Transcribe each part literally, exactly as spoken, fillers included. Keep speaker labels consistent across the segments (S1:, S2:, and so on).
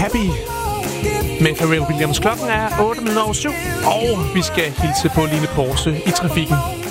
S1: Happy med Pharrell Williams. Klokken er otte minutter over syv, og vi skal hilse på Line Porse i trafikken.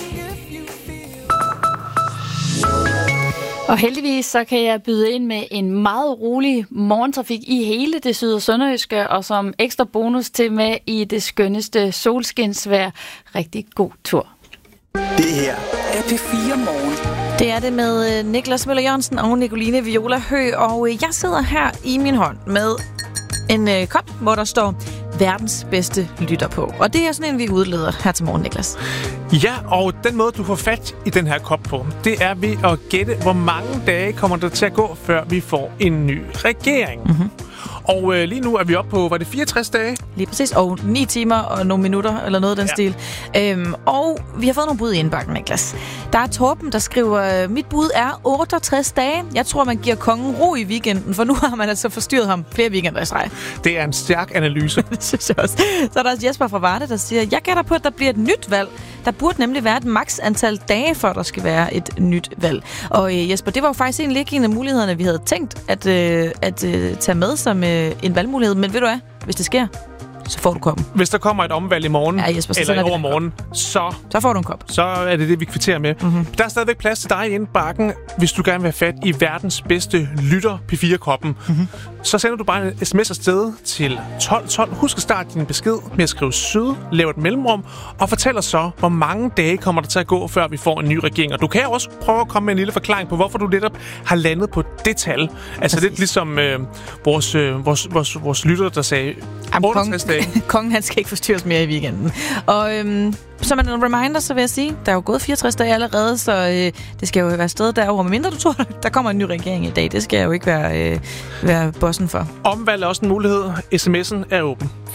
S2: Og heldigvis så kan jeg byde ind med en meget rolig morgentrafik i hele det syd- og sønderjyske, og som ekstra bonus til med i det skønneste solskinsvejr. Rigtig god tur.
S3: Det her er P fire Morgen.
S4: Det er det med Niklas Møller Jørgensen og Nicoline Viola Høgh, og jeg sidder her i min hånd med en øh, kop, hvor der står verdens bedste lytter på. Og det er sådan en, vi udleder her til morgen, Niklas.
S1: Ja, og den måde, du får fat i den her kop på, det er ved at gætte, hvor mange dage kommer der til at gå, før vi får en ny regering. Mm-hmm. Og øh, lige nu er vi oppe på, var det fireogtres dage?
S4: Lige præcis, og ni timer og nogle minutter, eller noget af den ja. stil. Øhm, og vi har fået nogle bud i indbakken, Niklas. Der er Torben, der skriver, mit bud er otteogtres dage. Jeg tror, man giver kongen ro i weekenden, for nu har man altså forstyrret ham flere weekender i streg.
S1: Det er en stærk analyse.
S4: Det synes jeg også. Så er der også Jesper fra Varde, der siger, jeg gætter på, at der bliver et nyt valg. Der burde nemlig være et maks antal dage, før der skal være et nyt valg. Og øh, Jesper, det var jo faktisk egentlig ikke en af mulighederne, vi havde tænkt at, øh, at øh, tage med som øh, en valgmulighed. Men ved du hvad? Hvis det sker, så får du koppen.
S1: Hvis der kommer et omvalg i morgen,
S4: ja, Jesper,
S1: eller i overmorgen, så,
S4: så får du en kop.
S1: Så er det det, vi kvitterer med. Mm-hmm. Der er stadigvæk plads til dig i indbakken, hvis du gerne vil have fat i verdens bedste lytter P fire-koppen. Mm-hmm. Så sender du bare en sms afsted til tolv tolv. Husk at starte din besked med at skrive sød, lave et mellemrum, og fortæl os så, hvor mange dage kommer der til at gå, før vi får en ny regering. Og du kan også prøve at komme med en lille forklaring på, hvorfor du netop har landet på det tal. Altså lidt ligesom øh, vores, øh, vores, vores, vores lytter, der sagde otteogtres dage.
S4: Kongen, han skal ikke forstyrres mere i weekenden. Og øhm, som en reminder, så vil jeg sige, der er jo gået fireogtres dage allerede, så øh, det skal jo være sted derovre. Men mindre du tror, der kommer en ny regering i dag. Det skal jeg jo ikke være, øh, være bossen for.
S1: Omvalg er også en mulighed. S M S'en er åben.